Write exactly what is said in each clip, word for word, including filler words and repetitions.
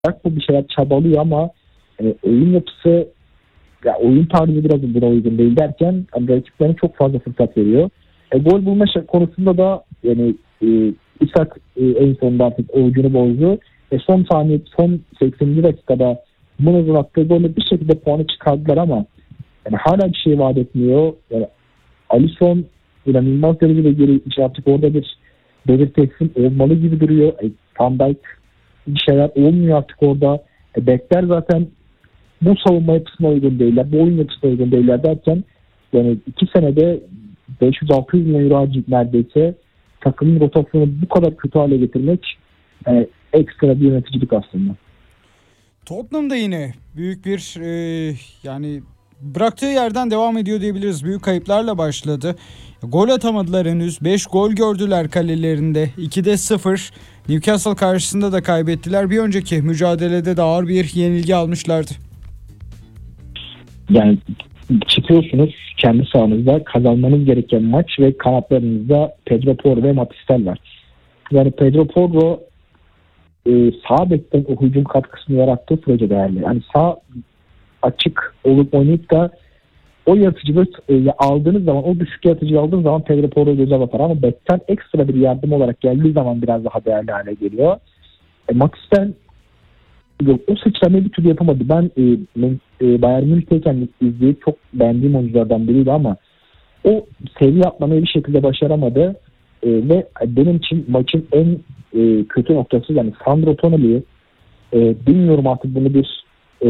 bu bir şeyler çabalıyor ama e, oyun yapısı, ya oyun tarzı biraz buna uygun değil derken hani rakiplerine çok fazla fırsat veriyor. E, gol bulma konusunda da yani e, İshak e, en sonunda artık oyuncunu bozdu. E, son saniye, son sekseninci dakikada Munoz'un attığı golle bir şekilde puanı çıkardılar ama yani hala bir şey vaat etmiyor. Yani Alisson inanılmaz derecede geri artık orada bir belirtesin olmalı gibi duruyor. E, Van Dijk bir şeyler olmuyor artık orada. E, bekler zaten bu savunma yapısına uygun değiller, bu oyun yapısına uygun değiller derken yani iki senede beş yüz altı yüz milyon euro harcayıp neredeyse takımın rotasyonu bu kadar kötü hale getirmek yani ekstra bir yöneticilik aslında. Tottenham'da yine büyük bir e, yani bıraktığı yerden devam ediyor diyebiliriz. Büyük kayıplarla başladı. Gol atamadılar henüz. beş gol gördüler kalelerinde. ikide sıfır. Newcastle karşısında da kaybettiler. Bir önceki mücadelede de ağır bir yenilgi almışlardı. Yani çıkıyorsunuz kendi sahanızda, kazanmanız gereken maç ve kanatlarınızda Pedro Porro ve Matistel var. Yani Pedro Porro e, sağ bekten o hücum katkısını yarattığı sürece değerli. Yani sağ açık olup oynayıp da o yaratıcılığı e, aldığınız zaman, o düşük yaratıcılığı aldığınız zaman Pedro Porro göze batar ama bekten ekstra bir yardım olarak geldiği zaman biraz daha değerli hale geliyor. E, Matistel yok, o sıçramayı bir türlü yapamadı. Ben e, e, Bayern Münih'teyken izleyip çok beğendiğim oyunculardan biriydi ama o seviye atlamayı bir şekilde başaramadı. E, ve benim için maçın en e, kötü noktası yani Sandro Tonali'yi e, bilmiyorum artık bunu bir e,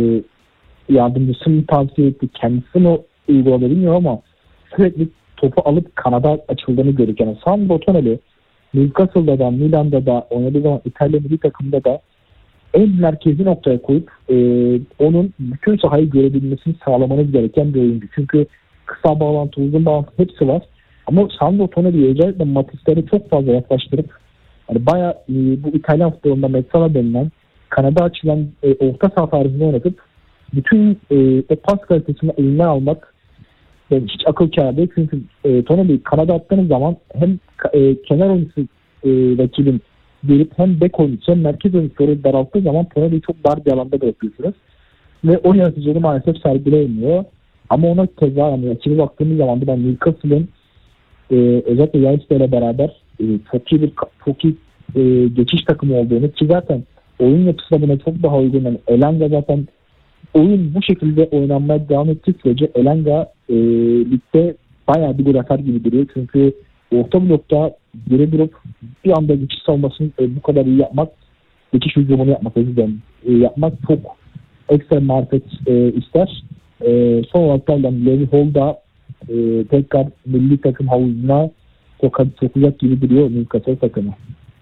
yardımcısı mı tavsiye etti, kendisi mi uyguladı bilmiyorum ama sürekli topu alıp kanada açıldığını görürük. Yani Sandro Tonali Newcastle'da da Milan'da da oynadığı zaman İtalya milli takımda da en merkezi noktaya koyup e, onun bütün sahayı görebilmesini sağlamanız gereken bir oyuncu. Çünkü kısa bağlantı, uzun bağlantı hepsi var. Ama Sandro Tonali'yi özellikle Matistel'e çok fazla yaklaştırıp yani bayağı e, bu İtalyan futbolunda mezzala denilen kanada açılan e, orta saha tarzını oynatıp bütün e, o pas kalitesini elinden almak yani hiç akıl kârı değil. Çünkü e, Tonali'yi kanada attığınız zaman hem e, kenar oyuncusu e, rakibin gelip hem bek oyuncusu hem merkez oyuncuları daralttığı zaman Tonali'yi çok dar bir alanda bırakıyorsunuz. Ve o yaratıcılığı maalesef sergileyemiyor. Ama ona keza yani rakibi baktığımız zaman da ben Newcastle'ın e, özellikle Yanis'le ile beraber e, çok iyi bir çok iyi e, geçiş takımı olduğunu ki zaten oyun yapısı da buna çok daha uygun. Yani Elanga zaten oyun bu şekilde oynanmaya devam ettiği sürece Elanga e, ligde bayağı bir gol atar gibi duruyor. Çünkü orta blokta geri durup bir anda geçiş savunmasını e, bu kadar iyi yapmak, geçiş hücumunu yapmak, özür e, yapmak çok ekstra marifet e, ister. E, son olarak da Levi Hall da e, tekrar milli takım havuzuna sokacak gibi duruyor Newcastle takımı.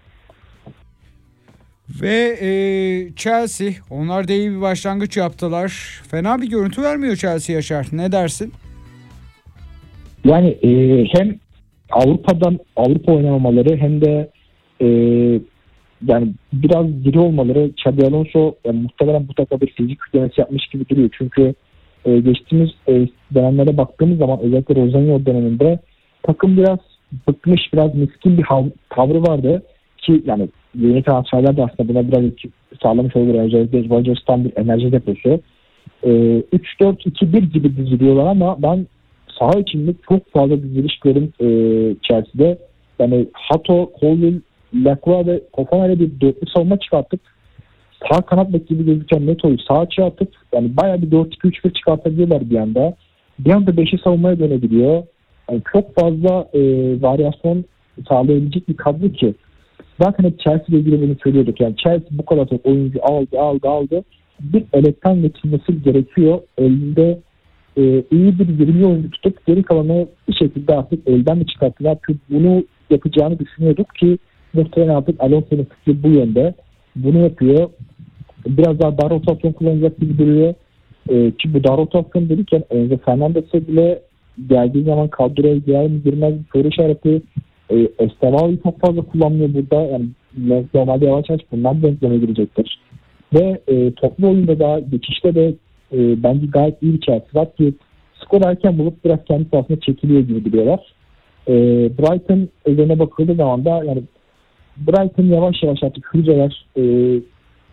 Ve e, Chelsea, onlar da iyi bir başlangıç yaptılar. Fena bir görüntü vermiyor Chelsea, Yaşar. Ne dersin? Yani e, hem Avrupa'dan Avrupa oynamamaları hem de e, yani biraz diri olmaları Xabi Alonso yani muhtemelen bu takıma bir fizik yüklemesi yapmış gibi duruyor. Çünkü e, geçtiğimiz e, dönemlere baktığımız zaman özellikle Rosanio döneminde takım biraz bıkmış, biraz miskin bir hav- tavrı vardı ki yani yeni transferler de aslında buna biraz sağlamış olur. Özellikle Rodgers'tan bir enerji deposu. E, üç dört iki bir gibi diziliyorlar ama ben saha içinde çok fazla diziliş görün e, Chelsea'de. Yani Hato, Colville, Lacroix ve Fofana ile bir dörtlü savunma çıkartıp sağ kanat bek gibi gözüken Neto'yu sağa açığa atıp yani bayağı bir dört iki üç bir çıkartabiliyorlar bir anda. Bir anda beşi savunmaya dönebiliyor. Yani çok fazla e, varyasyon sağlayabilecek bir kadro ki zaten hep Chelsea ile ilgili bunu söylüyorduk. Yani Chelsea bu kadar çok oyuncu aldı aldı aldı. Bir elekten geçilmesi gerekiyor. Elinde e, iyi bir yirmi oyuncu tutup geri kalanı bir şekilde artık elden mi çıkarttılar? Çünkü bunu yapacağını düşünüyorduk ki muhtemelen artık Alonso'nun fikri bu yönde. Bunu yapıyor. Biraz daha dar rotasyon kullanacak gibi duruyor. E, ki bu dar rotasyon dedirken Enzo Fernandes'e bile geldiği zaman kadroya girer mi girmez bir soru işareti. E, Esteva'yı çok fazla kullanmıyor burada. Yani normalde yavaş yavaş bundan denkleme girecektir. Ve e, toplu oyunda da geçişte de e, bence gayet iyi bir Chelsea var ki skor erken bulup biraz kendi sahasına çekiliyor gibi biliyorlar. E, Brighton üzerine bakıldığı zaman da yani Brighton yavaş yavaş artık hücreler e,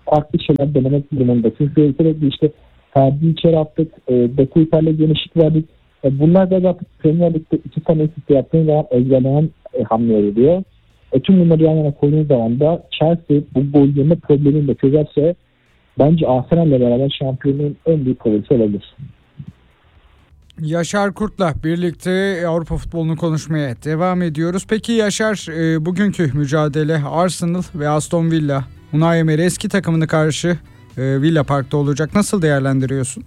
farklı şeyler denemek durumunda. Çünkü sürekli işte Ferdi içeri attık, e, Bekuiter'le genişlik verdik. E, bunlar da zaten Premier Lig'de iki tane üst yaptığın zaman ezberlenen e, hamle ediyor. E, tüm bunları yan yana koyduğunuz zaman da Chelsea bu gol yeme problemini de çözerse bence Arsenal'le beraber şampiyonluğun en büyük favorisi olabilir. Yaşar Kurt'la birlikte Avrupa futbolunu konuşmaya devam ediyoruz. Peki Yaşar, e, bugünkü mücadele Arsenal ve Aston Villa, Unai Emery eski takımını karşı e, Villa Park'ta olacak. Nasıl değerlendiriyorsun?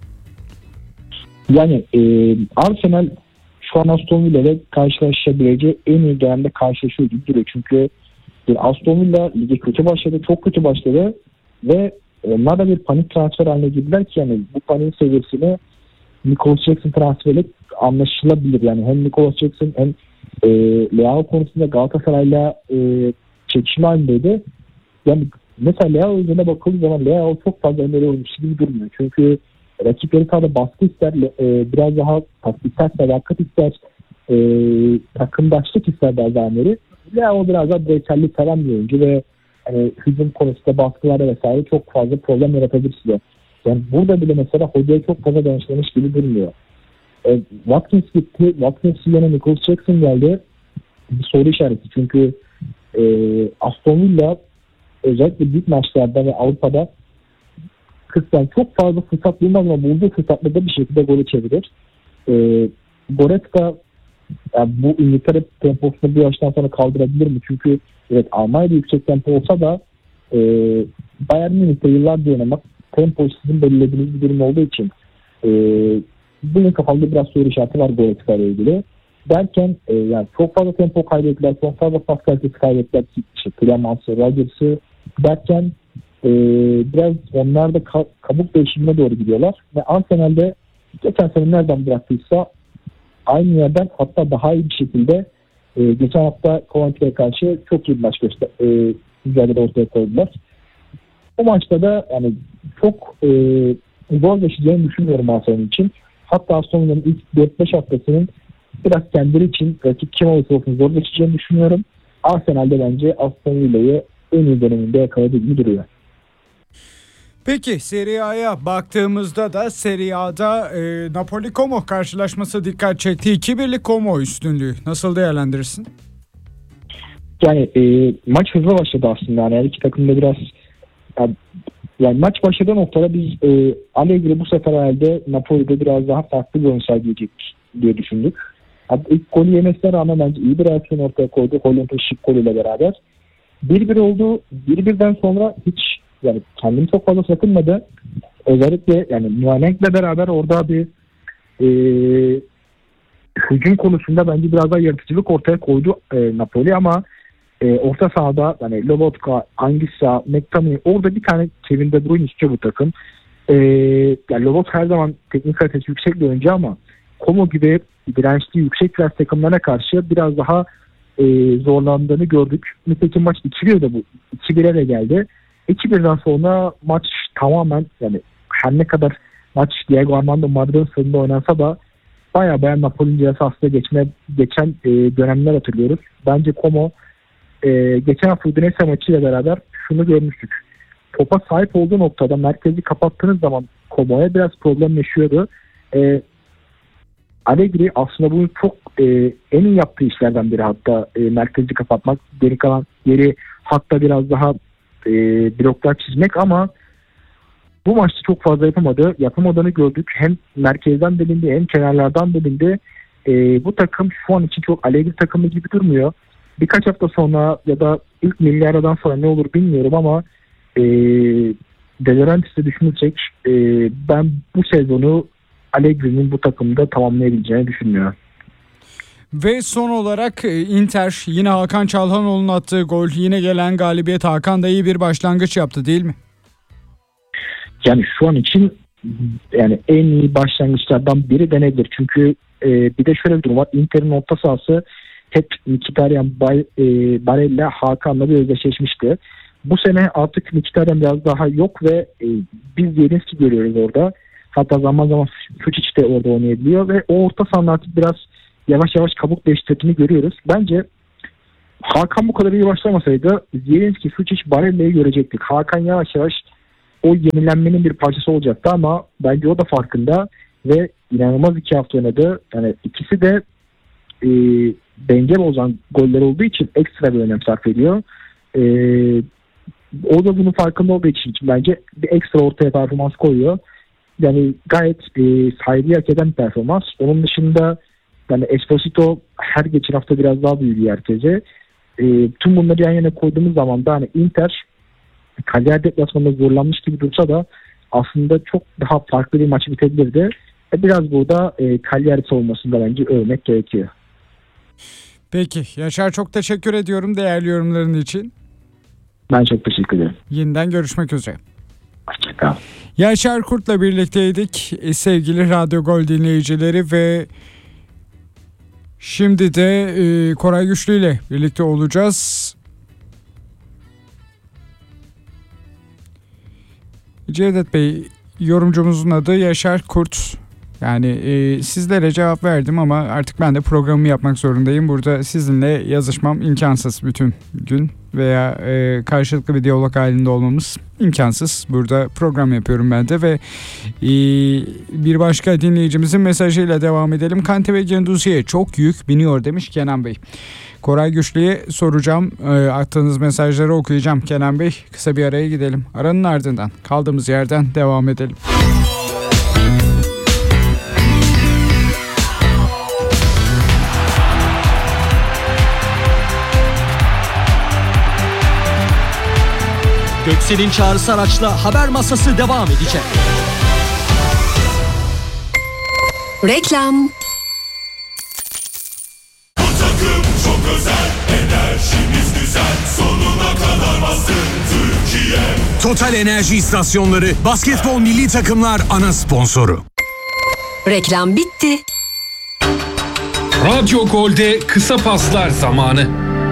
Yani e, Arsenal şu an Aston Villa ile karşılaşabileceği en iyi dönemde karşılaşıyor gibi duruyor. Çünkü e, Aston Villa lige kötü başladı, çok kötü başladı ve onlar da bir panik transfer haline girdiler ki yani bu panik seviyesini Nicholas Jackson transferi anlaşılabilir. Yani hem Nicholas Jackson hem e, Leao konusunda Galatasaray'la e, çekişme halindeydi. Yani mesela Leao üzerine bakıldığı zaman Leao çok fazla öneri olmuş gibi durmuyor. Çünkü rakipleri sahada baskı ister, e, biraz daha taktiksel sadakat ister, e, takımdaşlık ister bazıları. Leao biraz daha bireysellik seven bir oyuncu ve yani, hücum konusunda baskılarda vesaire çok fazla problem yaratabilir size. Yani burada bile mesela hocaya çok fazla danışlamış gibi durmuyor. E, Watkins gitti. Watkins'in yerine Nicholas Jackson geldi. Bir soru işareti. Çünkü e, Aston Villa özellikle büyük maçlarda ve Avrupa'da kısmen çok fazla fırsat bulmaz ama bulduğu fırsatlarda bir şekilde golü çevirir. E, Goretzka yani bu İngiltere temposunu bir yaştan sonra kaldırabilir mi? Çünkü evet Almanya'da yüksek tempo olsa da e, Bayern Münih'te yıllarca oynamak tempo sizin belirlediğiniz bir durum olduğu için e, bunun kafamda biraz soru işareti var Goretzka ile ilgili. Derken e, yani çok fazla tempo kaybettiler, çok fazla pas kalitesi kaybettiler. İşte Clemans'ı, Rodgers'ı derken e, biraz onlar da ka- kabuk değişimine doğru gidiyorlar. Ve Arsenal'de geçen sene nereden bıraktıysa aynı yerden hatta daha iyi bir şekilde e, geçen hafta Coventry'e karşı çok iyi bir maç göster e, mücadele ortaya koydular. O maçta da yani çok e, zor geçeceğini düşünmüyorum Arsenal için. Hatta Aston Villa'nın ilk dört beş haftasının biraz kendileri için rakip kim olursa olsun zor geçeceğini düşünüyorum. Arsenal'de bence Aston Villa'yı en iyi döneminde yakaladığı gibi duruyor. Peki Serie A'ya baktığımızda da Serie A'da e, Napoli-Como karşılaşması dikkat çekti. iki birlik Como üstünlüğü. Nasıl değerlendirirsin? Yani e, maç hızlı başladı aslında. Yani her iki takım da biraz yani, yani maç başladığı noktada biz e, Allegri bu sefer herhalde Napoli'de biraz daha farklı bir oyun sergileyecek diye düşündük. Yani ilk golü yemesine rağmen bence iyi bir reaksiyon ortaya koydu. Holland'ın şık golüyle beraber. bir bir oldu. bir birden sonra hiç yani kendimi çok fazla sakınmadı. Özellikle yani Nuanenk'le beraber orada bir e, hücum konusunda bence biraz daha yaratıcılık ortaya koydu e, Napoli ama e, orta sahada yani Lobotka, Anguissa, McTominay orada bir tane Kevin De Bruyne istiyor bu takım. E, yani Lobotka her zaman teknik kalitesi yüksek bir oyuncu ama Como gibi dirençli yüksek klas takımlarına karşı biraz daha e, zorlandığını gördük. Nitekim maç iki birde bu. iki bire de geldi. iki birden sonra maç tamamen yani her ne kadar maç Diego Armando Maradona'nın sınırında oynansa da bayağı bayağı Napoli'nin cihazı geçme, geçen e, dönemler hatırlıyoruz. Bence Como e, geçen hafta Udinese maçıyla beraber şunu görmüştük. Topa sahip olduğu noktada merkezi kapattığınız zaman Como'ya biraz problem yaşıyordu. E, Allegri aslında bunu çok e, en iyi yaptığı işlerden biri hatta e, merkezi kapatmak, geri kalan yeri hatta biraz daha e, bloklar çizmek ama bu maçta çok fazla yapamadı. Yapamadığını gördük. Hem merkezden delindi hem kenarlardan delindi. E, bu takım şu an için çok Allegri takımı gibi durmuyor. Birkaç hafta sonra ya da ilk milli aradan sonra ne olur bilmiyorum ama e, De Laurentiis'i düşünürsek e, ben bu sezonu Allegri'nin bu takımda tamamlayabileceğini düşünmüyorum. Ve son olarak Inter yine Hakan Çalhanoğlu'nun attığı gol, yine gelen galibiyet. Hakan da iyi bir başlangıç yaptı değil mi? Yani şu an için yani en iyi başlangıçlardan biri denebilir. Çünkü e, bir de şöyle bir durum var. Inter'in orta sahası hep Mkhitaryan, e, Barella, Hakan'la bir özdeşleşmişti. Bu sene artık Mkhitaryan biraz daha yok ve e, biz Zielinski görüyoruz orada. Hatta zaman zaman Fučić de orada oynayabiliyor ve o orta sahanın artık biraz yavaş yavaş kabuk değiştirdiğini görüyoruz. Bence Hakan bu kadar iyi başlamasaydı Zielinski, Fučić, Barella'yı görecektik. Hakan yavaş yavaş o yenilenmenin bir parçası olacaktı ama bence o da farkında ve inanılmaz iki hafta oynadı. Yani ikisi de e, denge bozan goller olduğu için ekstra bir önem sarf ediyor. E, o da bunun farkında olduğu için bence bir ekstra ortaya performans koyuyor. Yani gayet e, saygıyı hak eden bir performans. Onun dışında yani Esposito her geçen hafta biraz daha büyüdü herkese. E, tüm bunları yan yana koyduğumuz zaman da hani Inter Cagliari deplasmanında zorlanmış gibi dursa da aslında çok daha farklı bir maç bitebilirdi. E, biraz burada e, Cagliari savunmasında bence övmek gerekiyor. Peki Yaşar, çok teşekkür ediyorum değerli yorumların için. Ben çok teşekkür ederim. Yeniden görüşmek üzere. Hoşçakal. Yaşar Kurt'la birlikteydik sevgili Radyo Gol dinleyicileri ve şimdi de e, Koray Güçlü ile birlikte olacağız. Cevdet Bey, yorumcumuzun adı Yaşar Kurt. Yani e, sizlere cevap verdim ama artık ben de programımı yapmak zorundayım. Burada sizinle yazışmam imkansız bütün gün veya e, karşılıklı bir diyalog halinde olmamız imkansız. Burada program yapıyorum ben de ve e, bir başka dinleyicimizin mesajıyla devam edelim. Kante ve Genduzi'ye çok yük biniyor demiş Kenan Bey. Koray Güçlü'ye soracağım. E, attığınız mesajları okuyacağım Kenan Bey. Kısa bir araya gidelim. Aranın ardından kaldığımız yerden devam edelim. Göksel'in çağrısı araçla haber masası devam edecek. Reklam. Bu takım çok özel, enerjimiz güzel, sonuna kadar basın Türkiye. Total Enerji İstasyonları basketbol milli takımlar ana sponsoru. Reklam bitti. Radyo Gol'de kısa paslar zamanı.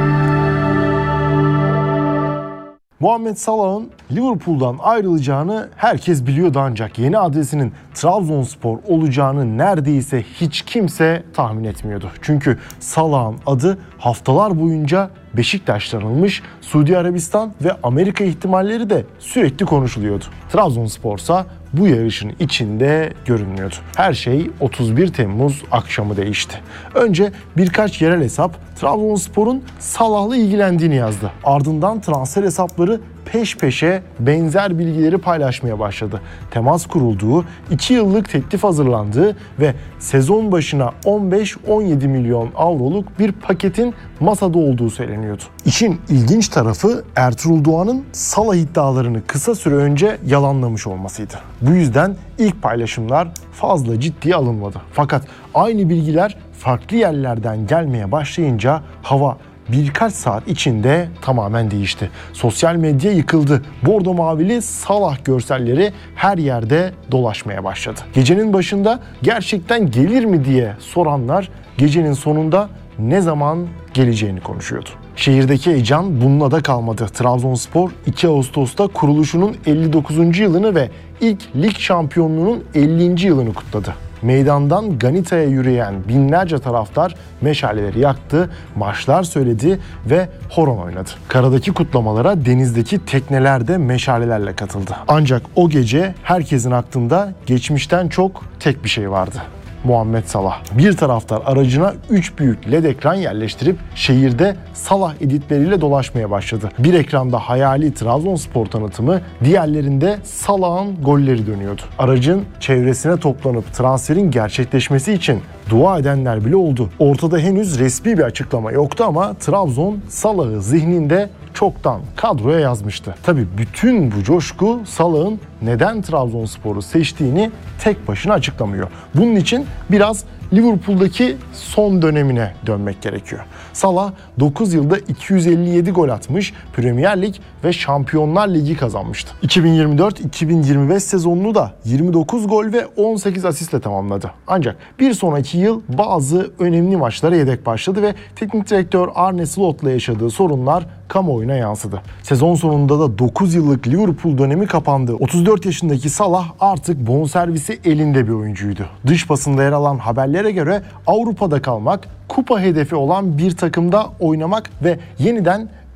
Muhammed Salah'ın Liverpool'dan ayrılacağını herkes biliyordu ancak yeni adresinin Trabzonspor olacağını neredeyse hiç kimse tahmin etmiyordu. Çünkü Salah'ın adı haftalar boyunca Beşiktaş'tan alınmış, Suudi Arabistan ve Amerika ihtimalleri de sürekli konuşuluyordu. Trabzonspor'sa bu yarışın içinde görünmüyordu. Her şey otuz bir Temmuz akşamı değişti. Önce birkaç yerel hesap Trabzonspor'un Salah'la ilgilendiğini yazdı. Ardından transfer hesapları peş peşe benzer bilgileri paylaşmaya başladı. Temas kurulduğu, iki yıllık teklif hazırlandığı ve sezon başına on beş on yedi milyon avroluk bir paketin masada olduğu söyleniyordu. İşin ilginç tarafı Ertuğrul Doğan'ın Salah iddialarını kısa süre önce yalanlamış olmasıydı. Bu yüzden ilk paylaşımlar fazla ciddiye alınmadı. Fakat aynı bilgiler farklı yerlerden gelmeye başlayınca hava birkaç saat içinde tamamen değişti. Sosyal medya yıkıldı. Bordo mavili Salah görselleri her yerde dolaşmaya başladı. Gecenin başında gerçekten gelir mi diye soranlar gecenin sonunda ne zaman geleceğini konuşuyordu. Şehirdeki heyecan bununla da kalmadı. Trabzonspor iki Ağustos'ta kuruluşunun elli dokuzuncu yılını ve ilk lig şampiyonluğunun ellinci yılını kutladı. Meydandan Ganita'ya yürüyen binlerce taraftar meşaleleri yaktı, marşlar söyledi ve horon oynadı. Karadaki kutlamalara denizdeki tekneler de meşalelerle katıldı. Ancak o gece herkesin aklında geçmişten çok tek bir şey vardı. Muhammed Salah. Bir taraftar aracına üç büyük led ekran yerleştirip şehirde Salah editleriyle dolaşmaya başladı. Bir ekranda hayali Trabzonspor tanıtımı, diğerlerinde Salah'ın golleri dönüyordu. Aracın çevresine toplanıp transferin gerçekleşmesi için dua edenler bile oldu. Ortada henüz resmi bir açıklama yoktu ama Trabzon Salah'ı zihninde çoktan kadroya yazmıştı. Tabii bütün bu coşku Salah'ın neden Trabzonspor'u seçtiğini tek başına açıklamıyor. Bunun için biraz Liverpool'daki son dönemine dönmek gerekiyor. Salah dokuz yılda iki yüz elli yedi gol atmış, Premier Lig ve Şampiyonlar Ligi kazanmıştı. iki bin yirmi dört iki bin yirmi beş sezonunu da yirmi dokuz gol ve on sekiz asistle tamamladı. Ancak bir sonraki yıl bazı önemli maçlara yedek başladı ve teknik direktör Arne Slot'la yaşadığı sorunlar kamuoyuna yansıdı. Sezon sonunda da dokuz yıllık Liverpool dönemi kapandı. otuz dört yaşındaki Salah artık bonservisi elinde bir oyuncuydu. Dış basında yer alan haberlere göre Avrupa'da kalmak, kupa hedefi olan bir takımda oynamak ve yeniden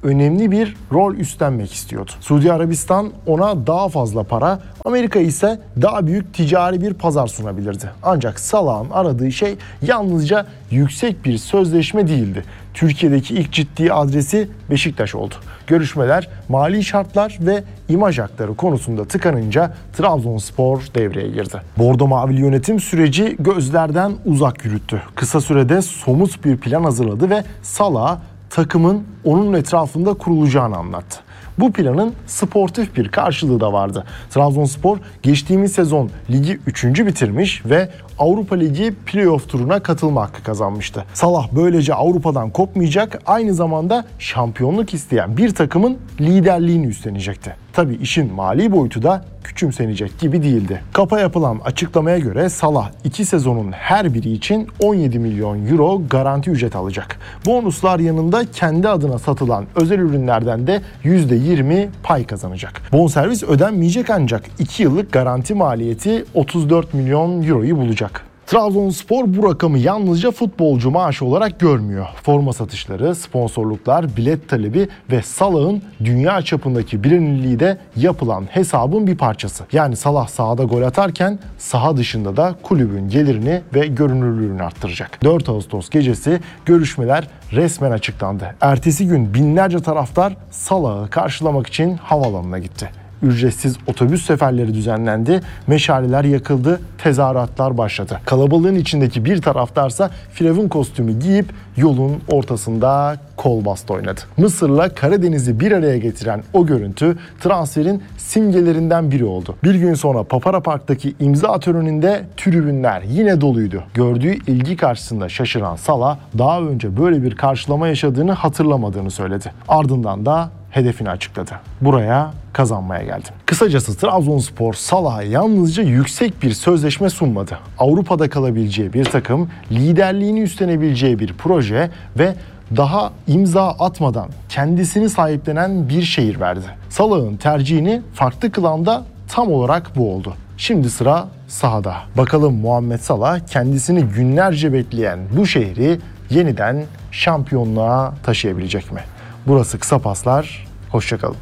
önemli bir rol üstlenmek istiyordu. Suudi Arabistan ona daha fazla para, Amerika ise daha büyük ticari bir pazar sunabilirdi. Ancak Salah'ın aradığı şey yalnızca yüksek bir sözleşme değildi. Türkiye'deki ilk ciddi adresi Beşiktaş oldu. Görüşmeler mali şartlar ve imaj hakları konusunda tıkanınca Trabzonspor devreye girdi. Bordo Mavili yönetim süreci gözlerden uzak yürüttü. Kısa sürede somut bir plan hazırladı ve Salah'a takımın onun etrafında kurulacağını anlattı. Bu planın sportif bir karşılığı da vardı. Trabzonspor geçtiğimiz sezon ligi üçüncü bitirmiş ve Avrupa Ligi playoff turuna katılma hakkı kazanmıştı. Salah böylece Avrupa'dan kopmayacak, aynı zamanda şampiyonluk isteyen bir takımın liderliğini üstlenecekti. Tabii işin mali boyutu da küçümsenecek gibi değildi. Kapa yapılan açıklamaya göre Salah iki sezonun her biri için on yedi milyon euro garanti ücret alacak. Bonuslar yanında kendi adına satılan özel ürünlerden de yüzde yirmi pay kazanacak. Bonservis ödenmeyecek ancak iki yıllık garanti maliyeti otuz dört milyon euroyu bulacak. Trabzonspor bu rakamı yalnızca futbolcu maaşı olarak görmüyor. Forma satışları, sponsorluklar, bilet talebi ve Salah'ın dünya çapındaki bilinirliği de yapılan hesabın bir parçası. Yani Salah sahada gol atarken saha dışında da kulübün gelirini ve görünürlüğünü arttıracak. dört Ağustos gecesi görüşmeler resmen açıklandı. Ertesi gün binlerce taraftar Salah'ı karşılamak için havaalanına gitti. Ücretsiz otobüs seferleri düzenlendi, meşaleler yakıldı, tezahüratlar başladı. Kalabalığın içindeki bir taraftarsa firavun kostümü giyip yolun ortasında kol bastı oynadı. Mısır'la Karadeniz'i bir araya getiren o görüntü transferin simgelerinden biri oldu. Bir gün sonra Papara Park'taki imza töreninde tribünler yine doluydu. Gördüğü ilgi karşısında şaşıran Salah daha önce böyle bir karşılama yaşadığını hatırlamadığını söyledi. Ardından da hedefini açıkladı. Buraya kazanmaya geldim. Kısacası Trabzonspor Salah'a yalnızca yüksek bir sözleşme sunmadı. Avrupa'da kalabileceği bir takım, liderliğini üstlenebileceği bir proje ve daha imza atmadan kendisini sahiplenen bir şehir verdi. Salah'ın tercihini farklı kılan da tam olarak bu oldu. Şimdi sıra sahada. Bakalım Muhammed Salah kendisini günlerce bekleyen bu şehri yeniden şampiyonluğa taşıyabilecek mi? Burası Kısa Paslar. Hoşça kalın.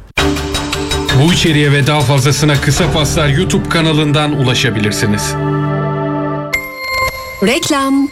Bu içeriğe ve daha fazlasına Kısa Paslar YouTube kanalından ulaşabilirsiniz. Reklam.